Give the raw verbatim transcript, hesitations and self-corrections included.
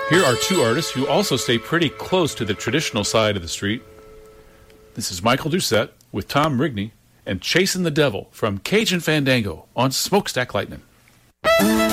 Here are two artists who also stay pretty close to the traditional side of the street. This is Michael Doucette with Tom Rigney and Chasing the Devil from Cajun Fandango on Smokestack Lightning.